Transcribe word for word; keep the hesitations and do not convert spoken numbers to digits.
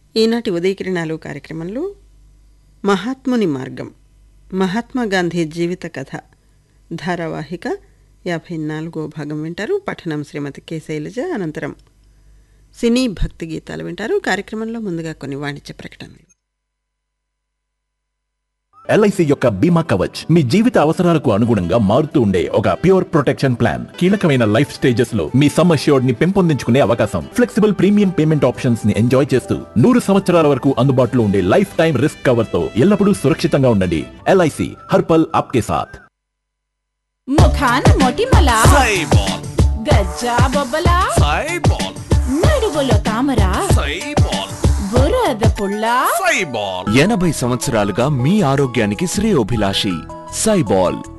ఈనాటి ఉదయకిరణాలు కార్యక్రమంలో మహాత్ముని మార్గం మహాత్మాగాంధీ జీవిత కథ ధారావాహిక యాభై నాలుగో భాగం వింటారు. పఠనం శ్రీమతి కె శైలజ. అనంతరం సినీ భక్తి గీతాలు వింటారు. కార్యక్రమంలో ముందుగా కొన్ని వాణిజ్య ప్రకటనలు. ఎల్ఐసి యొక్క బీమా కవచ్ మీ జీవిత అవసరాలకు అనుగుణంగా మారుతూ ఉండే ఒక ప్యూర్ ప్రొటెక్షన్ ప్లాన్. కీలకమైన లైఫ్ స్టేజెస్ లో మీ సమ్ అష్యూర్డ్ ని పెంపొందించుకునే అవకాశం, ఫ్లెక్సిబుల్ ప్రీమియం పేమెంట్ ఆప్షన్స్ ని ఎంజాయ్ చేస్తూ నూరు సంవత్సరాల వరకు అందుబాటులో ఉండే లైఫ్ టైం రిస్క్ కవర్ తో ఎల్లప్పుడూ సురక్షితంగా ఉండండి. ఎల్ఐసి హర్పల్ ఆప్కే సాథ్. ముఖాన మొటిమల సైబాల్, గజ్జా బొబ్బల సైబాల్, నడువులో తామర సైబాల్, బురద పుల్ల సైబాల్. ఎనభై సంవత్సరాలుగా మీ ఆరోగ్యానికి శ్రేయోభిలాషి సైబాల్.